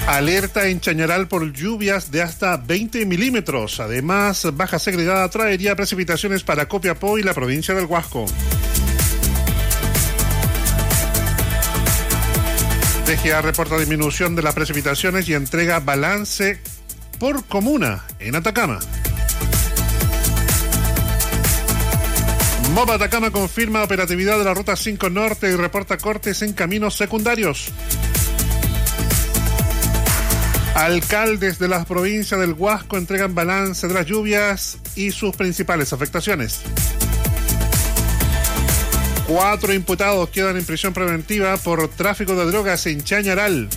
Alerta en Chañaral por lluvias de hasta 20 milímetros. Además, baja segregada traería precipitaciones para Copiapó y la provincia del Huasco. DGA reporta disminución de las precipitaciones y entrega balance por comuna en Atacama. MOVA Atacama confirma operatividad de la Ruta 5 Norte y reporta cortes en caminos secundarios. Alcaldes de las provincias del Huasco entregan balance de las lluvias y sus principales afectaciones. 4 imputados quedan en prisión preventiva por tráfico de drogas en Chañaral.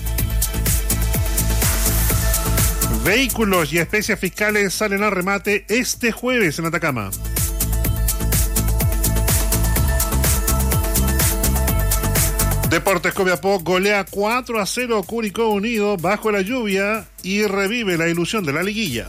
Vehículos y especias fiscales salen a remate este jueves en Atacama. Deportes Copiapó golea 4-0 Curicó Unido bajo la lluvia y revive la ilusión de la liguilla.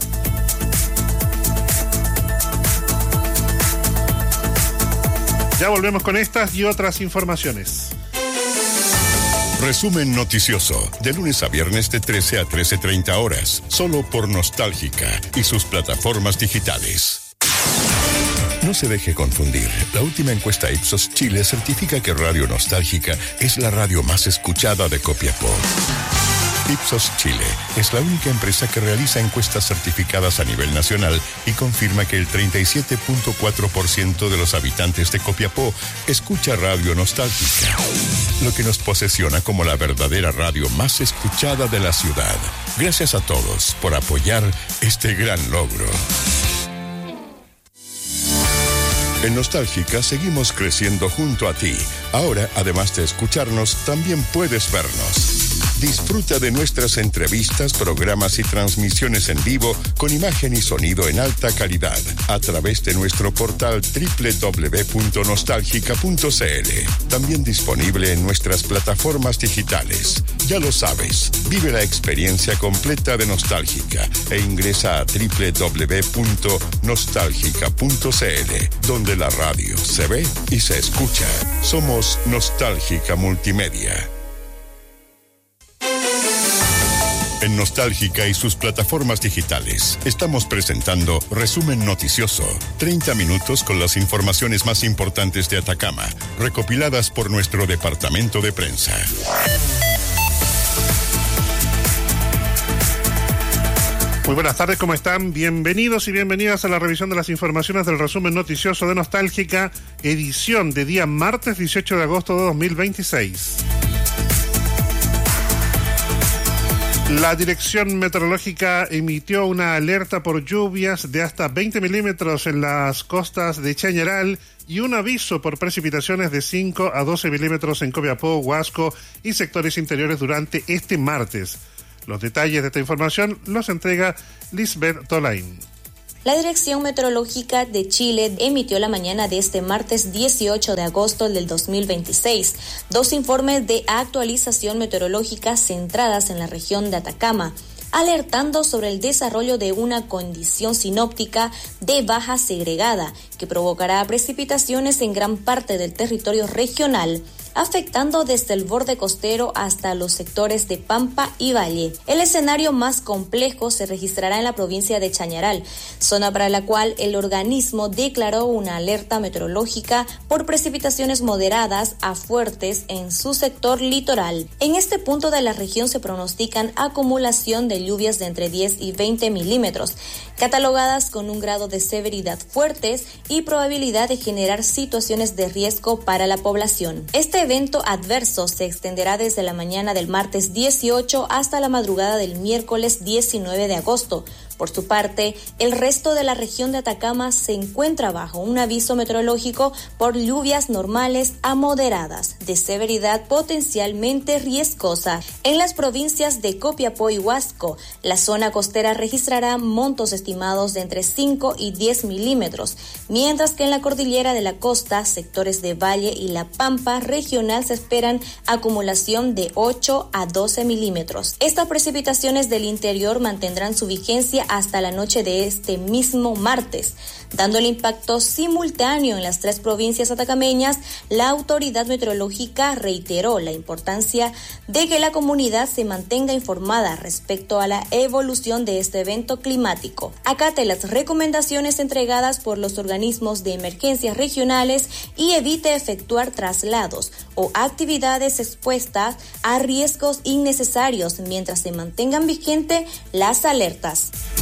Ya volvemos con estas y otras informaciones. Resumen noticioso, de lunes a viernes de 13 a 13:30 horas, solo por Nostálgica y sus plataformas digitales. No se deje confundir. La última encuesta Ipsos Chile certifica que Radio Nostálgica es la radio más escuchada de Copiapó. Ipsos Chile es la única empresa que realiza encuestas certificadas a nivel nacional y confirma que el 37.4% de los habitantes de Copiapó escucha Radio Nostálgica, lo que nos posesiona como la verdadera radio más escuchada de la ciudad. Gracias a todos por apoyar este gran logro. En Nostálgica seguimos creciendo junto a ti. Ahora, además de escucharnos, también puedes vernos. Disfruta de nuestras entrevistas, programas y transmisiones en vivo con imagen y sonido en alta calidad a través de nuestro portal www.nostalgica.cl. También disponible en nuestras plataformas digitales. Ya lo sabes, vive la experiencia completa de Nostálgica e ingresa a www.nostalgica.cl, donde la radio se ve y se escucha. Somos Nostálgica Multimedia. En Nostálgica y sus plataformas digitales, estamos presentando Resumen Noticioso. 30 minutos con las informaciones más importantes de Atacama, recopiladas por nuestro departamento de prensa. Muy buenas tardes, ¿cómo están? Bienvenidos y bienvenidas a la revisión de las informaciones del Resumen Noticioso de Nostálgica, edición de día martes 18 de agosto de 2026. La Dirección Meteorológica emitió una alerta por lluvias de hasta 20 milímetros en las costas de Chañaral y un aviso por precipitaciones de 5 a 12 milímetros en Copiapó, Huasco y sectores interiores durante este martes. Los detalles de esta información los entrega Lisbeth Tolain. La Dirección Meteorológica de Chile emitió la mañana de este martes 18 de agosto del 2026 dos informes de actualización meteorológica centradas en la región de Atacama, alertando sobre el desarrollo de una condición sinóptica de baja segregada que provocará precipitaciones en gran parte del territorio regional, afectando desde el borde costero hasta los sectores de Pampa y Valle. El escenario más complejo se registrará en la provincia de Chañaral, zona para la cual el organismo declaró una alerta meteorológica por precipitaciones moderadas a fuertes en su sector litoral. En este punto de la región se pronostican acumulación de lluvias de entre 10 y 20 milímetros, catalogadas con un grado de severidad fuertes y probabilidad de generar situaciones de riesgo para la población. Este evento adverso se extenderá desde la mañana del martes 18 hasta la madrugada del miércoles 19 de agosto. Por su parte, el resto de la región de Atacama se encuentra bajo un aviso meteorológico por lluvias normales a moderadas, de severidad potencialmente riesgosa. En las provincias de Copiapó y Huasco, la zona costera registrará montos estimados de entre 5 y 10 milímetros, mientras que en la cordillera de la costa, sectores de Valle y La Pampa regional se esperan acumulación de 8 a 12 milímetros. Estas precipitaciones del interior mantendrán su vigencia hasta la noche de este mismo martes. Dando el impacto simultáneo en las 3 provincias atacameñas, la autoridad meteorológica reiteró la importancia de que la comunidad se mantenga informada respecto a la evolución de este evento climático. Acate las recomendaciones entregadas por los organismos de emergencias regionales y evite efectuar traslados o actividades expuestas a riesgos innecesarios mientras se mantengan vigentes las alertas.